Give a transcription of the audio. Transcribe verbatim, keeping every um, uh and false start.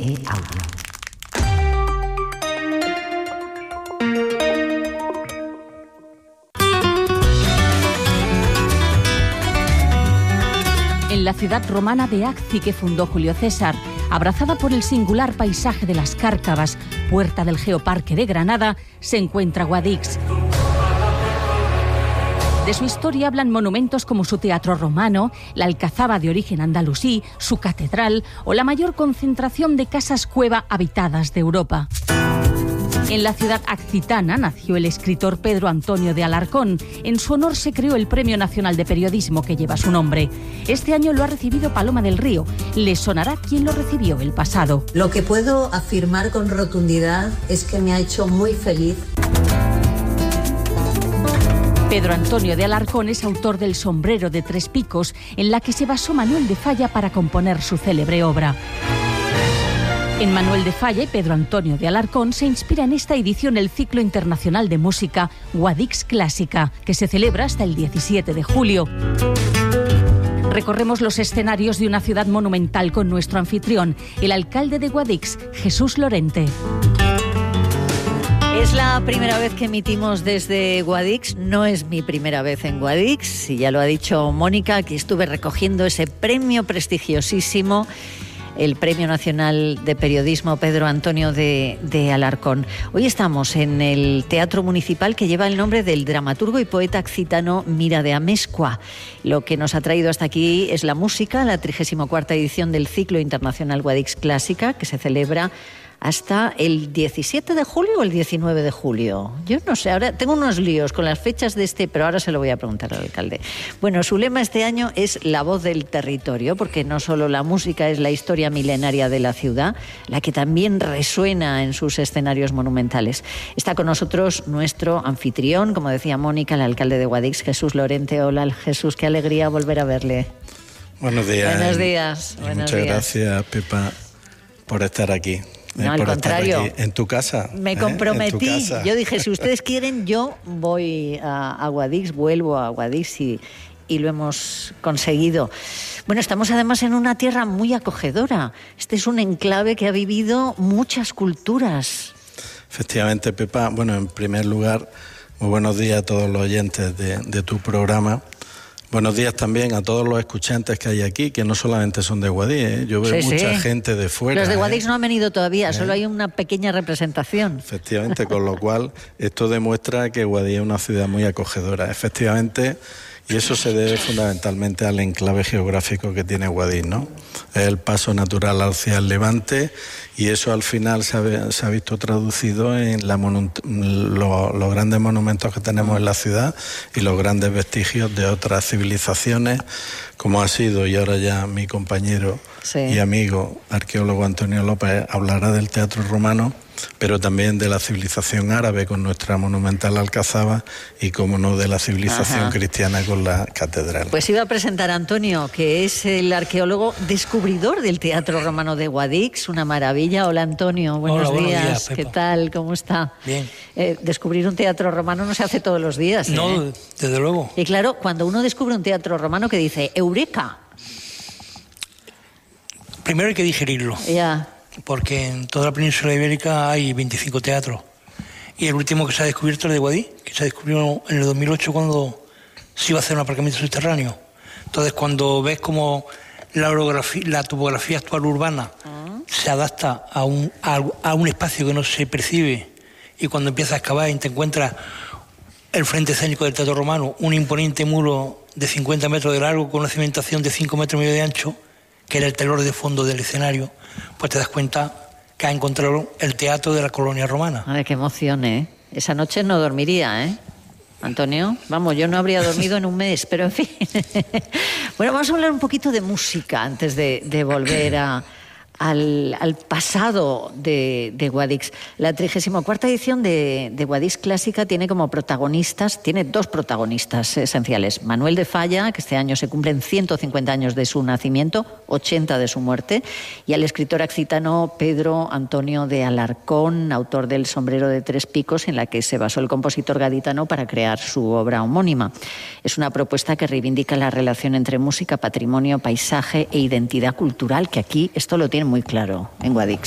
de audio. En la ciudad romana de Acci que fundó Julio César, abrazada por el singular paisaje de las Cárcavas, puerta del Geoparque de Granada, se encuentra Guadix. De su historia hablan monumentos como su teatro romano, la alcazaba de origen andalusí, su catedral o la mayor concentración de casas cueva habitadas de Europa. En la ciudad accitana nació el escritor Pedro Antonio de Alarcón. En su honor se creó el Premio Nacional de Periodismo que lleva su nombre. Este año lo ha recibido Paloma del Río. Le sonará quién lo recibió el pasado. Lo que puedo afirmar con rotundidad es que me ha hecho muy feliz. Pedro Antonio de Alarcón es autor del Sombrero de Tres Picos, en la que se basó Manuel de Falla para componer su célebre obra. En Manuel de Falla y Pedro Antonio de Alarcón se inspira en esta edición el ciclo internacional de música Guadix Clásica, que se celebra hasta el diecisiete de julio. Recorremos los escenarios de una ciudad monumental con nuestro anfitrión, el alcalde de Guadix, Jesús Lorente. Es la primera vez que emitimos desde Guadix, no es mi primera vez en Guadix, y ya lo ha dicho Mónica, aquí estuve recogiendo ese premio prestigiosísimo, el Premio Nacional de Periodismo Pedro Antonio de, de Alarcón. Hoy estamos en el Teatro Municipal que lleva el nombre del dramaturgo y poeta accitano Mira de Amezcua. Lo que nos ha traído hasta aquí es la música, la trigésima cuarta edición del ciclo internacional Guadix Clásica, que se celebra hasta el diecisiete de julio o el diecinueve de julio. Yo no sé, ahora tengo unos líos con las fechas de este, pero ahora se lo voy a preguntar al alcalde. Bueno, su lema este año es la voz del territorio, porque no solo la música es la historia milenaria de la ciudad, la que también resuena en sus escenarios monumentales. Está con nosotros nuestro anfitrión, como decía Mónica, el alcalde de Guadix, Jesús Lorente. Hola, Jesús, qué alegría volver a verle. Buenos días. Buenos días. Y buenos muchas días. gracias, Pepa, por estar aquí. No, eh, al por contrario. Estar aquí en tu casa. Me ¿eh? comprometí. En tu casa. Yo dije, si ustedes quieren, yo voy a, a Guadix, vuelvo a Guadix y, y lo hemos conseguido. Bueno, estamos además en una tierra muy acogedora. Este es un enclave que ha vivido muchas culturas. Efectivamente, Pepa. Bueno, en primer lugar, muy buenos días a todos los oyentes de, de tu programa. Buenos días también a todos los escuchantes que hay aquí, que no solamente son de Guadix, ¿eh? Yo veo Sí, mucha sí. gente de fuera. Los de Guadix ¿eh? no han venido todavía, ¿Eh? solo hay una pequeña representación. Efectivamente, con lo cual esto demuestra que Guadix es una ciudad muy acogedora. Efectivamente, y eso se debe fundamentalmente al enclave geográfico que tiene Guadix, ¿no? Es el paso natural hacia el Levante y eso al final se ha, se ha visto traducido en la monu- lo, los grandes monumentos que tenemos en la ciudad y los grandes vestigios de otras civilizaciones, como ha sido, y ahora ya mi compañero Sí. y amigo arqueólogo Antonio López hablará del teatro romano, pero también de la civilización árabe con nuestra monumental alcazaba y, como no, de la civilización Ajá. cristiana con la catedral. Pues iba a presentar a Antonio, que es el arqueólogo descubridor del Teatro Romano de Guadix, una maravilla. Hola, Antonio, buenos, Hola, buenos días. días, ¿Qué Pepa. tal? ¿Cómo está? Bien. Eh, descubrir un teatro romano no se hace todos los días. ¿eh? No, desde luego. Y claro, cuando uno descubre un teatro romano que dice ¡Eureka! Primero hay que digerirlo, Ya. porque en toda la península ibérica hay veinticinco teatros. Y el último que se ha descubierto es el de Guadix, que se descubrió en el dos mil ocho cuando se iba a hacer un aparcamiento subterráneo. Entonces, cuando ves cómo la orografía, la topografía actual urbana uh-huh. se adapta a un, a, a un espacio que no se percibe, y cuando empiezas a excavar y te encuentras el frente escénico del teatro romano, un imponente muro de cincuenta metros de largo con una cimentación de cinco metros y medio de ancho, que era el telón de fondo del escenario, pues te das cuenta que has encontrado el teatro de la colonia romana. Ay, qué emoción, ¿eh? Esa noche no dormiría, ¿eh? Antonio, vamos, yo no habría dormido en un mes, pero en fin. Bueno, vamos a hablar un poquito de música antes de, de volver a, al, al pasado de, de Guadix. La trigésima cuarta edición de, de Guadix Clásica tiene como protagonistas, tiene dos protagonistas esenciales. Manuel de Falla, que este año se cumplen ciento cincuenta años de su nacimiento, ochenta de su muerte, y al escritor accitano Pedro Antonio de Alarcón, autor del Sombrero de Tres Picos, en la que se basó el compositor gaditano para crear su obra homónima. Es una propuesta que reivindica la relación entre música, patrimonio, paisaje e identidad cultural, que aquí esto lo tienen muy claro en Guadix.